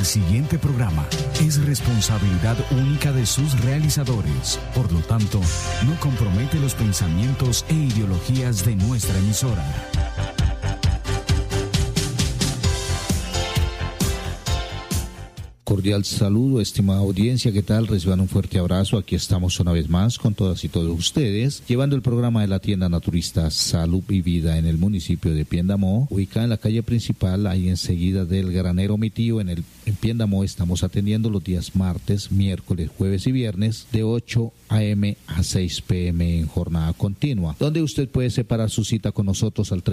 El siguiente programa es responsabilidad única de sus realizadores. Por lo tanto, no compromete los pensamientos e ideologías de nuestra emisora. Cordial saludo, estimada audiencia, ¿qué tal? Reciban un fuerte abrazo. Aquí estamos una vez más con todas y todos ustedes, llevando el programa de la tienda naturista Salud y Vida en el municipio de Piendamó, ubicada en la calle principal, ahí enseguida del Granero Mi Tío. En Piendamó estamos atendiendo los días martes, miércoles, jueves y viernes de 8 a.m. a 6 p.m. en jornada continua, donde usted puede separar su cita con nosotros al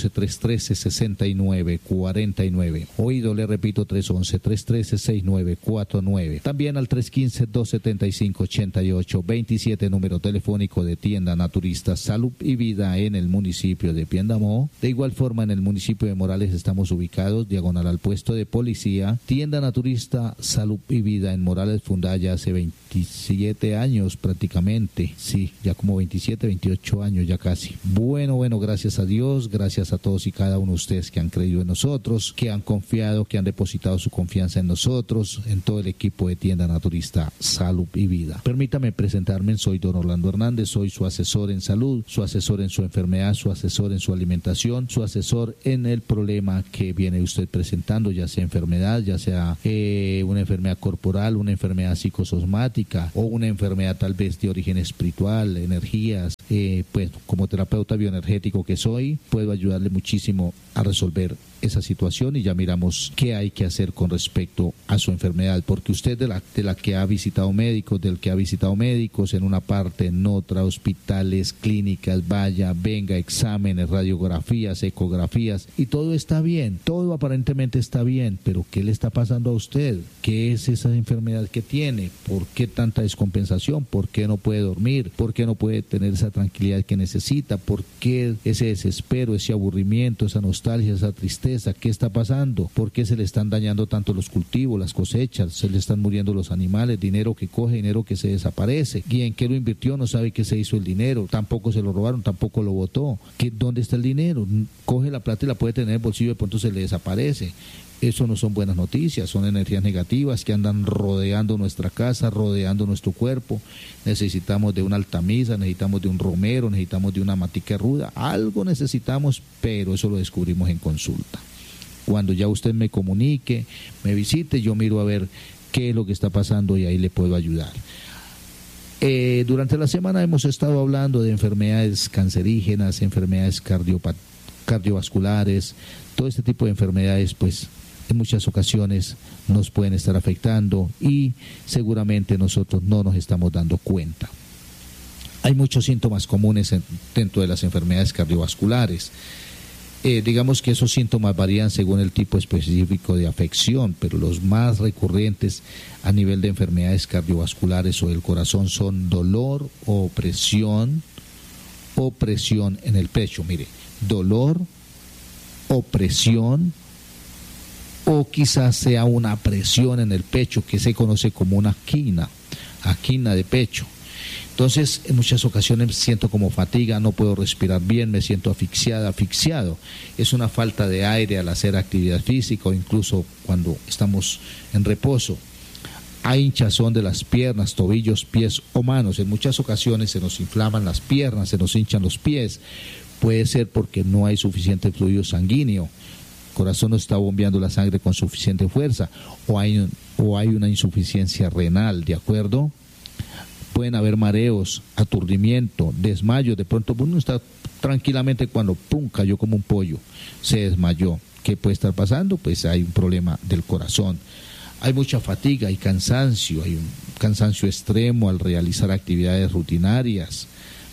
311-313-6949. Oído, le repito, 311-313-6949. También al 315-275-8827, número telefónico de tienda naturista Salud y Vida en el municipio de Piendamó. De igual forma, en el municipio de Morales estamos ubicados diagonal al puesto de policía. Tienda naturista Salud y Vida en Morales, fundada ya hace 27 años prácticamente, sí, ya como 27, 28 años ya casi. Bueno, gracias a Dios, gracias a todos y cada uno de ustedes que han creído en nosotros, que han confiado, que han depositado su confianza en nosotros, en todo el equipo de tienda naturista Salud y Vida. Permítame presentarme, soy don Orlando Hernández, soy su asesor en salud, su asesor en su enfermedad, su asesor en su alimentación, su asesor en el problema que viene usted presentando, ya sea enfermedad, ya sea una enfermedad corporal, una enfermedad psicosomática o una enfermedad tal vez de origen espiritual, energías. Pues como terapeuta bioenergético que soy, puedo ayudarle muchísimo a resolver esa situación, y ya miramos qué hay que hacer con respecto a su enfermedad, porque usted de la que ha visitado médicos, del que ha visitado médicos en una parte, en otra, hospitales, clínicas, vaya, venga, exámenes, radiografías, ecografías, y todo está bien, todo aparentemente está bien, pero ¿qué le está pasando a usted? ¿Qué es esa enfermedad que tiene? ¿Por qué tanta descompensación? ¿Por qué no puede dormir? ¿Por qué no puede tener esa tranquilidad que necesita? ¿Por qué ese desespero, ese aburrimiento, esa nostalgia, esa tristeza? ¿Qué está pasando? ¿Por qué se le están dañando tanto los cultivos, las cosechas? Se le están muriendo los animales, dinero que coge, dinero que se desaparece. ¿Y en qué lo invirtió? No sabe qué se hizo el dinero. Tampoco se lo robaron, tampoco lo botó. ¿Dónde está el dinero? Coge la plata y la puede tener en el bolsillo y de pronto se le desaparece. Eso no son buenas noticias, son energías negativas que andan rodeando nuestra casa, rodeando nuestro cuerpo. Necesitamos de una altamisa, necesitamos de un romero, necesitamos de una matica ruda. Algo necesitamos, pero eso lo descubrimos en consulta. Cuando ya usted me comunique, me visite, yo miro a ver qué es lo que está pasando y ahí le puedo ayudar. Durante la semana hemos estado hablando de enfermedades cancerígenas, enfermedades cardiovasculares, todo este tipo de enfermedades, pues en muchas ocasiones nos pueden estar afectando y seguramente nosotros no nos estamos dando cuenta. Hay muchos síntomas comunes dentro de las enfermedades cardiovasculares. Digamos que esos síntomas varían según el tipo específico de afección, pero los más recurrentes a nivel de enfermedades cardiovasculares o del corazón son dolor o presión en el pecho. Mire, dolor, opresión, o quizás sea una presión en el pecho que se conoce como una angina de pecho. Entonces, en muchas ocasiones siento como fatiga, no puedo respirar bien, me siento asfixiado. Es una falta de aire al hacer actividad física o incluso cuando estamos en reposo. Hay hinchazón de las piernas, tobillos, pies o manos. En muchas ocasiones se nos inflaman las piernas, se nos hinchan los pies. Puede ser porque no hay suficiente fluido sanguíneo. El corazón no está bombeando la sangre con suficiente fuerza, o hay una insuficiencia renal, ¿de acuerdo? Pueden haber mareos, aturdimiento, desmayo. De pronto uno está tranquilamente cuando ¡pum!, cayó como un pollo, se desmayó. ¿Qué puede estar pasando? Pues hay un problema del corazón. Hay mucha fatiga, hay un cansancio extremo al realizar actividades rutinarias.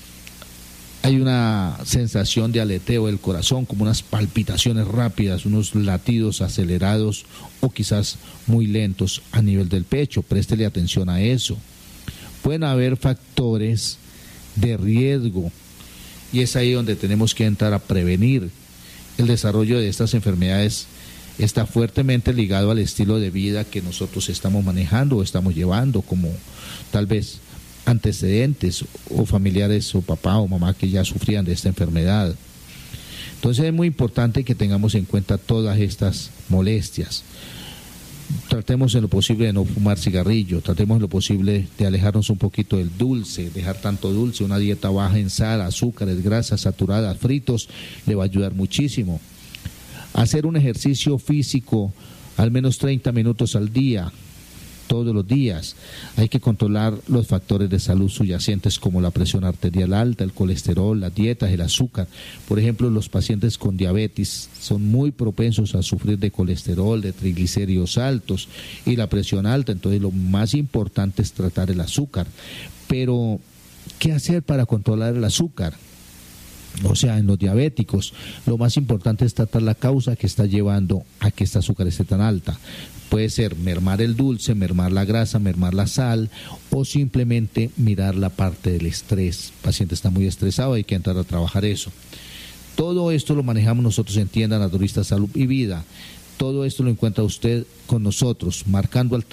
Hay una sensación de aleteo del corazón, como unas palpitaciones rápidas, unos latidos acelerados o quizás muy lentos a nivel del pecho. Préstele atención a eso. Pueden haber factores de riesgo y es ahí donde tenemos que entrar a prevenir. El desarrollo de estas enfermedades está fuertemente ligado al estilo de vida que nosotros estamos manejando o estamos llevando, como tal vez antecedentes o familiares o papá o mamá que ya sufrían de esta enfermedad. Entonces es muy importante que tengamos en cuenta todas estas molestias. Tratemos en lo posible de no fumar cigarrillo, tratemos en lo posible de alejarnos un poquito del dulce, dejar tanto dulce, una dieta baja en sal, azúcares, grasas saturadas, fritos, le va a ayudar muchísimo. Hacer un ejercicio físico al menos 30 minutos al día, todos los días. Hay que controlar los factores de salud subyacentes como la presión arterial alta, el colesterol, las dietas, el azúcar. Por ejemplo, los pacientes con diabetes son muy propensos a sufrir de colesterol, de triglicéridos altos y la presión alta. Entonces, lo más importante es tratar el azúcar. Pero, ¿qué hacer para controlar el azúcar? O sea, en los diabéticos, lo más importante es tratar la causa que está llevando a que esta azúcar esté tan alta. Puede ser mermar el dulce, mermar la grasa, mermar la sal o simplemente mirar la parte del estrés. El paciente está muy estresado, hay que entrar a trabajar eso. Todo esto lo manejamos nosotros en Tienda Naturista Salud y Vida. Todo esto lo encuentra usted con nosotros, marcando al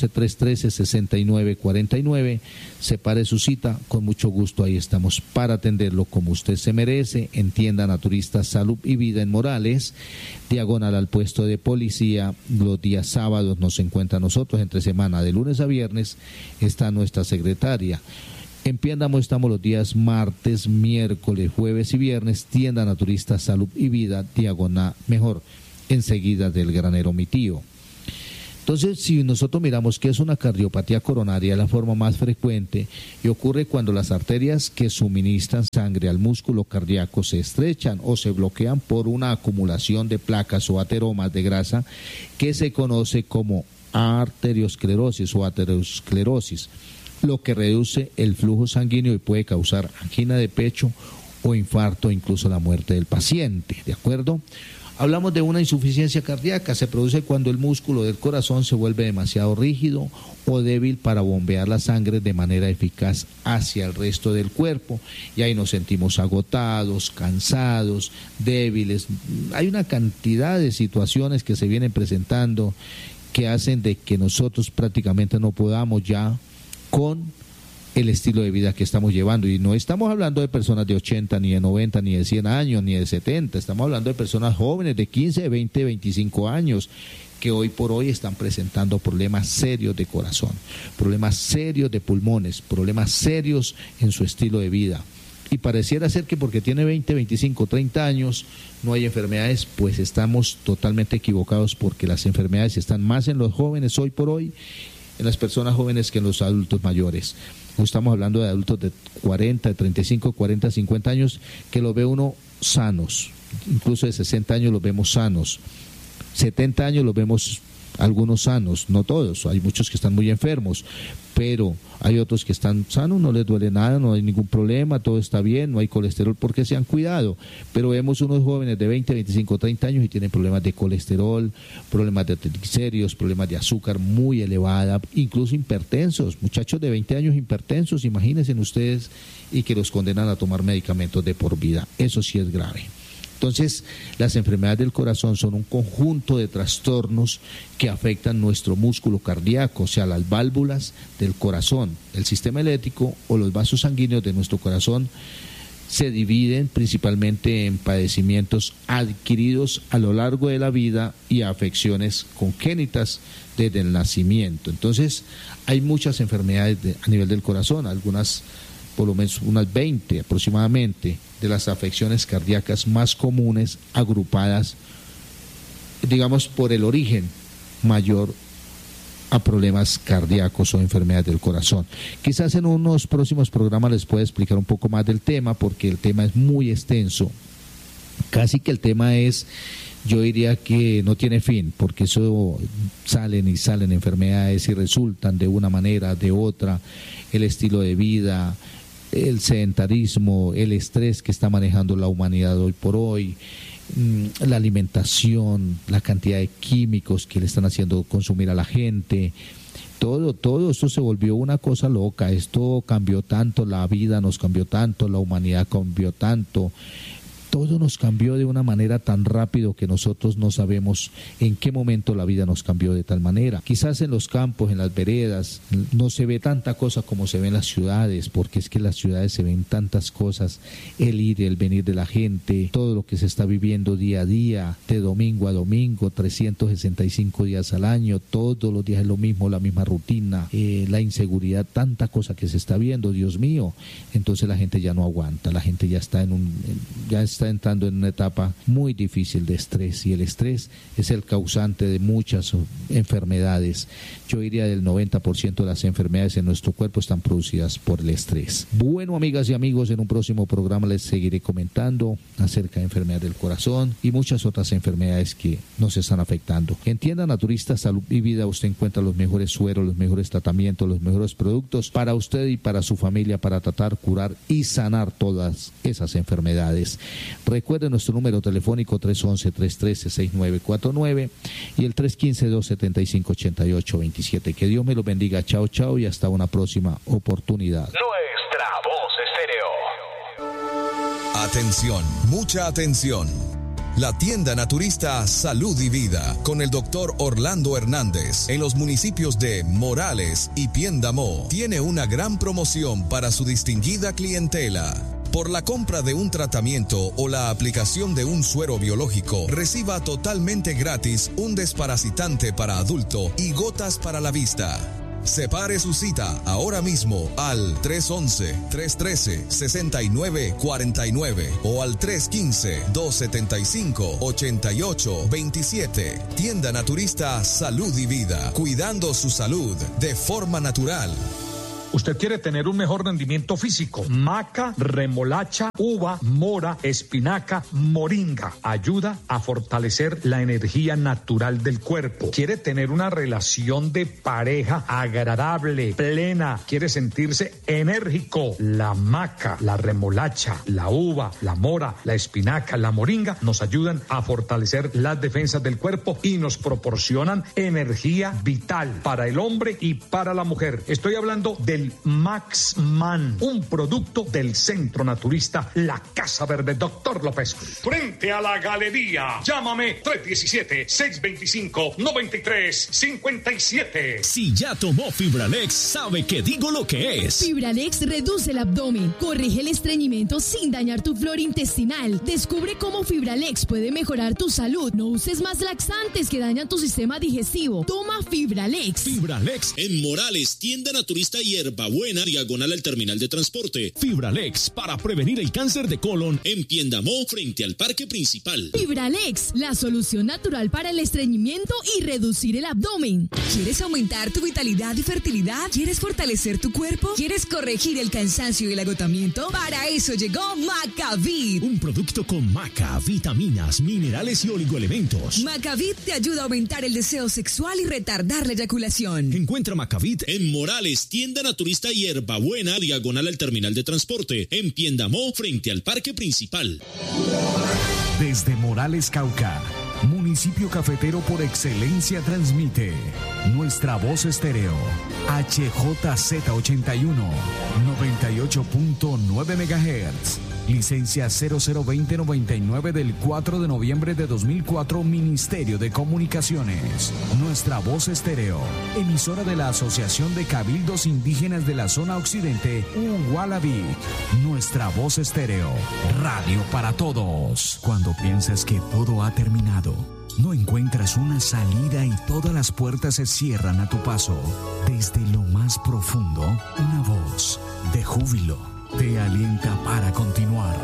311-313-6949. Separe su cita, con mucho gusto ahí estamos para atenderlo como usted se merece en Tienda Naturista Salud y Vida en Morales, diagonal al puesto de policía. Los días sábados nos encuentra nosotros, entre semana, de lunes a viernes, está nuestra secretaria. En Piéndamo estamos los días martes, miércoles, jueves y viernes, Tienda Naturista Salud y Vida, diagonal, enseguida del Granero Mi Tío. Entonces, si nosotros miramos que es una cardiopatía coronaria, la forma más frecuente, y ocurre cuando las arterias que suministran sangre al músculo cardíaco se estrechan o se bloquean por una acumulación de placas o ateromas de grasa que se conoce como arteriosclerosis o aterosclerosis, lo que reduce el flujo sanguíneo y puede causar angina de pecho o infarto, incluso la muerte del paciente, ¿de acuerdo? Hablamos de una insuficiencia cardíaca, se produce cuando el músculo del corazón se vuelve demasiado rígido o débil para bombear la sangre de manera eficaz hacia el resto del cuerpo, y ahí nos sentimos agotados, cansados, débiles. Hay una cantidad de situaciones que se vienen presentando que hacen de que nosotros prácticamente no podamos ya con el estilo de vida que estamos llevando, y no estamos hablando de personas de 80, ni de 90, ni de 100 años, ni de 70, estamos hablando de personas jóvenes de 15, 20, 25 años, que hoy por hoy están presentando problemas serios de corazón, problemas serios de pulmones, problemas serios en su estilo de vida. Y pareciera ser que porque tiene 20, 25, 30 años no hay enfermedades, pues estamos totalmente equivocados, porque las enfermedades están más en los jóvenes hoy por hoy, en las personas jóvenes, que en los adultos mayores. No estamos hablando de adultos de 40, de 35, 40, 50 años, que los ve uno sanos, incluso de 60 años los vemos sanos, 70 años los vemos algunos sanos, no todos, hay muchos que están muy enfermos, pero hay otros que están sanos, no les duele nada, no hay ningún problema, todo está bien, no hay colesterol porque se han cuidado, pero vemos unos jóvenes de 20, 25, 30 años y tienen problemas de colesterol, problemas de triglicéridos, problemas de azúcar muy elevada, incluso hipertensos, muchachos de 20 años hipertensos, imagínense ustedes, y que los condenan a tomar medicamentos de por vida. Eso sí es grave. Entonces, las enfermedades del corazón son un conjunto de trastornos que afectan nuestro músculo cardíaco, o sea, las válvulas del corazón. El sistema eléctrico o los vasos sanguíneos de nuestro corazón se dividen principalmente en padecimientos adquiridos a lo largo de la vida y afecciones congénitas desde el nacimiento. Entonces, hay muchas enfermedades a nivel del corazón, algunas, por lo menos unas 20 aproximadamente, de las afecciones cardíacas más comunes, agrupadas, digamos, por el origen mayor a problemas cardíacos o enfermedades del corazón. Quizás en unos próximos programas les pueda explicar un poco más del tema, porque el tema es muy extenso. Casi que el tema es, yo diría que no tiene fin, porque eso salen y salen enfermedades y resultan de una manera, de otra, el estilo de vida, el sedentarismo, el estrés que está manejando la humanidad hoy por hoy, la alimentación, la cantidad de químicos que le están haciendo consumir a la gente, todo esto se volvió una cosa loca. Esto cambió tanto, la vida nos cambió tanto, la humanidad cambió tanto, todo nos cambió de una manera tan rápido que nosotros no sabemos en qué momento la vida nos cambió de tal manera. Quizás en los campos, en las veredas, no se ve tanta cosa como se ve en las ciudades, porque es que en las ciudades se ven tantas cosas, el ir y el venir de la gente, todo lo que se está viviendo día a día, de domingo a domingo, 365 días al año, todos los días es lo mismo, la misma rutina, la inseguridad, tanta cosa que se está viendo, Dios mío. Entonces la gente ya no aguanta, la gente ya está entrando en una etapa muy difícil de estrés, y el estrés es el causante de muchas enfermedades. Yo diría del 90% de las enfermedades en nuestro cuerpo están producidas por el estrés. Bueno, amigas y amigos, en un próximo programa les seguiré comentando acerca de enfermedades del corazón y muchas otras enfermedades que nos están afectando. En Tienda Naturista Salud y Vida usted encuentra los mejores sueros, los mejores tratamientos, los mejores productos para usted y para su familia, para tratar, curar y sanar todas esas enfermedades. Recuerde nuestro número telefónico 311-313-6949 y el 315-275-8827. Que Dios me lo bendiga. Chao, chao, y hasta una próxima oportunidad. Nuestra Voz Estéreo. Atención, mucha atención. La tienda naturista Salud y Vida con el doctor Orlando Hernández en los municipios de Morales y Piendamó tiene una gran promoción para su distinguida clientela. Por la compra de un tratamiento o la aplicación de un suero biológico, reciba totalmente gratis un desparasitante para adulto y gotas para la vista. Separe su cita ahora mismo al 311-313-6949 o al 315-275-8827. Tienda Naturista Salud y Vida, cuidando su salud de forma natural. Usted quiere tener un mejor rendimiento físico. Maca, remolacha, uva, mora, espinaca, moringa. Ayuda a fortalecer la energía natural del cuerpo. Quiere tener una relación de pareja agradable, plena. Quiere sentirse enérgico. La maca, la remolacha, la uva, la mora, la espinaca, la moringa nos ayudan a fortalecer las defensas del cuerpo y nos proporcionan energía vital para el hombre y para la mujer. Estoy hablando del Max Man, un producto del Centro Naturista La Casa Verde. Doctor López. Frente a la galería. Llámame 317-625-9357. Si ya tomó Fibralex, sabe que digo lo que es. Fibralex reduce el abdomen, corrige el estreñimiento sin dañar tu flora intestinal. Descubre cómo Fibralex puede mejorar tu salud. No uses más laxantes que dañan tu sistema digestivo. Toma Fibralex. Fibralex en Morales, Tienda Naturista y Hierbabuena, diagonal al terminal de transporte. Fibralex para prevenir el cáncer de colon en Piendamó, frente al parque principal. Fibralex, la solución natural para el estreñimiento y reducir el abdomen. ¿Quieres aumentar tu vitalidad y fertilidad? ¿Quieres fortalecer tu cuerpo? ¿Quieres corregir el cansancio y el agotamiento? Para eso llegó Macavit, un producto con maca, vitaminas, minerales y oligoelementos. Macavit te ayuda a aumentar el deseo sexual y retardar la eyaculación. Encuentra Macavit en Morales, Tienda Naturista y Hierbabuena, diagonal al terminal de transporte, en Piendamó, frente al parque principal. Desde Morales, Cauca, municipio cafetero por excelencia, transmite Nuestra Voz Estéreo, HJZ81, 98.9 MHz. Licencia 002099 del 4 de noviembre de 2004, Ministerio de Comunicaciones. Nuestra Voz Estéreo, emisora de la Asociación de Cabildos Indígenas de la Zona Occidente, Ugualaví. Nuestra Voz Estéreo, radio para todos. Cuando piensas que todo ha terminado, no encuentras una salida y todas las puertas se cierran a tu paso. Desde lo más profundo, una voz de júbilo te alienta para continuar.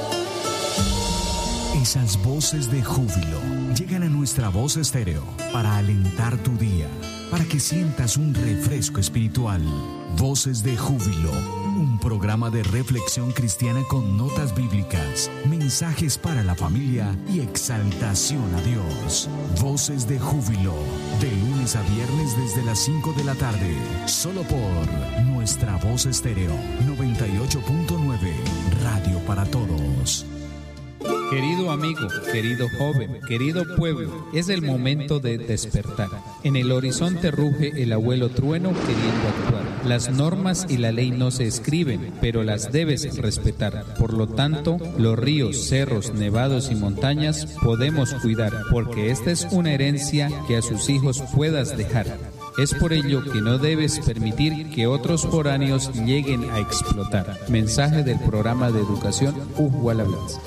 Esas voces de júbilo llegan a Nuestra Voz Estéreo para alentar tu día, para que sientas un refresco espiritual. Voces de Júbilo, un programa de reflexión cristiana con notas bíblicas, mensajes para la familia y exaltación a Dios. Voces de Júbilo, de lunes a viernes desde las 5 de la tarde, solo por Nuestra Voz Estéreo 98.9, radio para todos. Querido amigo, querido joven, querido pueblo, es el momento de despertar. En el horizonte ruge el abuelo trueno queriendo actuar. Las normas y la ley no se escriben, pero las debes respetar. Por lo tanto, los ríos, cerros, nevados y montañas podemos cuidar, porque esta es una herencia que a sus hijos puedas dejar. Es por ello que no debes permitir que otros foráneos lleguen a explotar. Mensaje del programa de educación Uhualablas.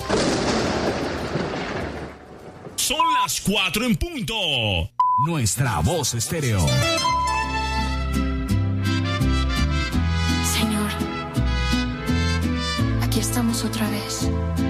Son las 4 en punto. Nuestra voz estéreo. Señor, aquí estamos otra vez.